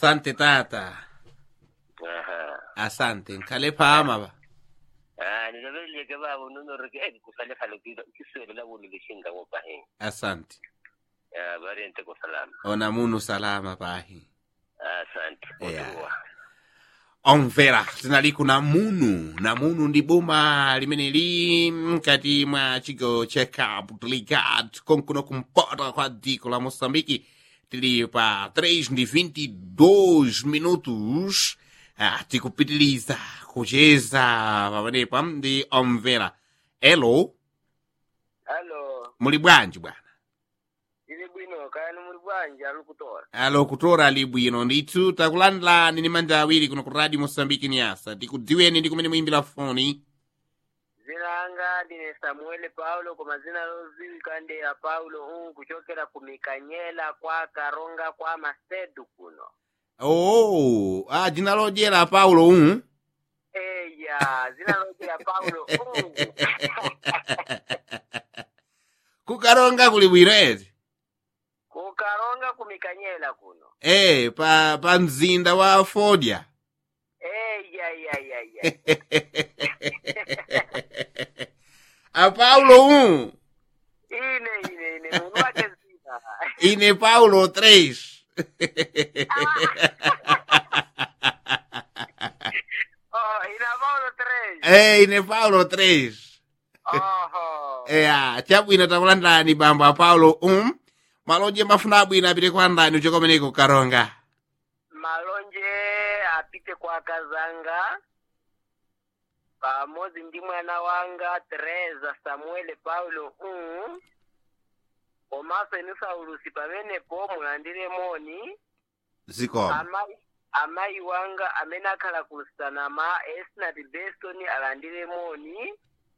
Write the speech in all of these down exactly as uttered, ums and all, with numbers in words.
Asante tata. Aha. Asante. Nkale pama ba. Ah, ninabele ke baba nono re ke kusale khale ke se la bolo le shinga mo pahe. Asante. Ah, bari ente ko salama. Ona munu salama pahi. Asante. Odwa. Omvera, tinali kuna munu. Na munu ndi boma limene li mkati mwa chigo cha Cabo Delgado konkuno kumpota kwa diko la Moçambique. Tili pa três de vinte e dois minutos. Ah, tikupitiliza kucheza pamenepa ndi omvera. Hello. Hello. Muli bwanji bwana? Ili bwino kaya muli bwanji alukutora. Alo kutora ali bwino ndithu takulandilani ni manja awiri kuno ku Radio Moçambique Niasa. Tikudziweni ndi kumene muimbira foni. Zilanga ndine Samuel Paulo kwa mazina loziwika ndi ya Paulo ungu kuchokera kumikanyela kwa Karonga kwa Masedu kuno. Oh, ah, jina lojera Paulo um. Eh ya, zina lojera Paulo ungu. Kukaronga kuli bwino eti. Kukaronga kumikanyela kuno. Eh, pa pa mzinda wa Fodia. Eh ya ya ya ya. A Paulo um. Ine ine ine munwake zina. Ine Paulo três. Oh, ina Paulo três. Eh, ine Paulo três. Oh. Eh, ah, chabwino takulandani bamba Paulo um. Malonje mafuna abwino apite kwa ndani uchoko meneko Karonga. Malonje apite kwa kazanga. Pamozi ndi mwana wanga Teresa Samuel Paulo um. Omasa inusa ulusi pamene po mulandire moni. Zikoma. Amai amai wanga amena kala kustanama Esnat Beston alandire moni.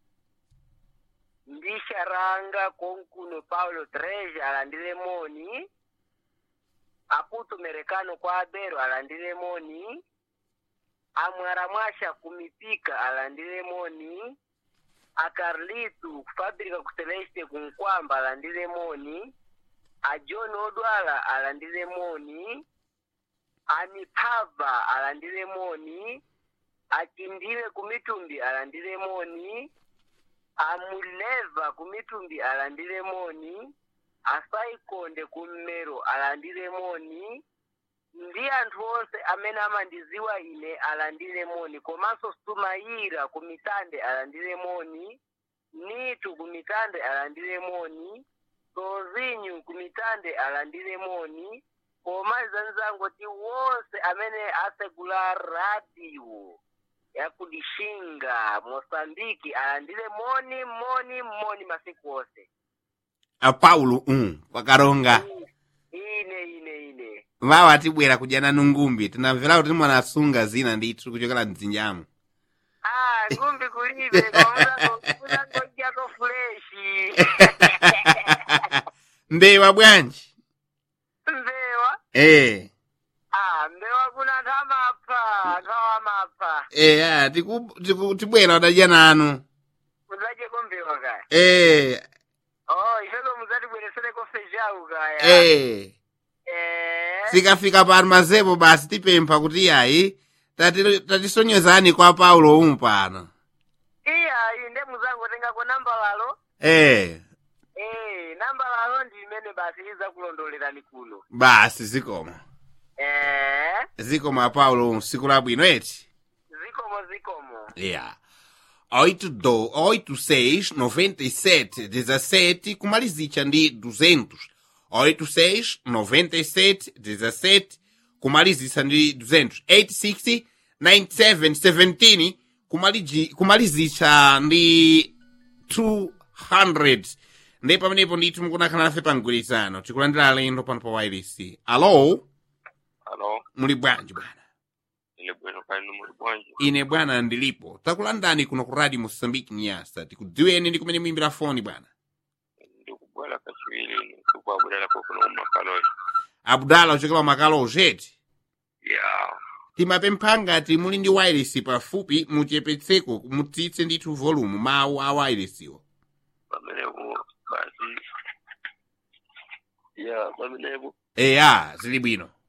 Ndisharanga konkuno Paulo três alandire moni. Aputu merekano kwa Abero alandire moni. Amwara mwasha kumipika alandire moni. A Carlito fabrika kuseleste kunkwamba alandire moni. A John Odwala alandire moni. A Nipava alandire moni. A Kindile kumitumbi alandire moni. A Muleva kumitumbi alandire moni. A Saikonde kummero alandire moni. Ndi anthu onse amene amandiziwa ine alandire moni. Komanso Sumaira kumitande alandire moni. Nitu kumitande alandire moni. Sozinyu kumitande alandire moni. Komaza nzango ti wonse amene asegula radio ya kudishinga Mosambiki alandire moni moni moni masiku ose. A Paulo um, kwa Karonga. Ine ine ine. Vawa tibwera kujana nungumbi. Tinamvera kuti mwana asunga zina ndithu kuchokera mdzinjamu. Ah, ngumbi kulibe kwa mwana ngoja ko freshi. Mbewa bwanji? Mbewa? Eh. Ah, mbewa kuna tamapa, kawa mapa. Eh, ah, tiku tiku tibwera udajana anu. Muzaje ko mbewa kaya? Eh. Oh, ifeko muzati bweresele ko fejau kaya. Eh. Eh. Sikafika pa mazebo basi tipempha kuti yayi tati tatisonyezani kwa Paulo umpano. Iya, inde muzango tenga ko namba lalo. Eh. Eh, namba lalo ndi imene basi iza kulondolera ni kuno. Basi zikoma. Eh. Zikoma Paulo siku labwino eti. Zikomo zikomo. Yeah. oito do oito seis noventa e sete dezessete kumalizicha ndi duzentos. oito seis noventa e sete dezessete kumalizisa ndi duzentos. oito seis nove sete um sete kumaliji kumalizisa ndi duzentos. Ndi pamenepo ndithu mukunakhala nafe pangwirizano tikulandira alendo pano pa wireless. Alo. Alo. Muli bwanji bwana? Ile bwino kani muli bwanji. Ine bwana ndilipo. Takulandani kuno ku Radio Moçambique Niasa. Tikudziweni ndi kumene muimbira foni bwana. Ndikubwela kachiwiri ndikubwela ko kuno makaloji. Abdala uchokera makaloji eti. Yeah. Timapempha ngati muli ndi wireless pafupi muchepetseko mutsitse ndithu volume mawu a wireless iwo. Pamenepo basi. Yeah, pamenepo. Eya, zili bwino.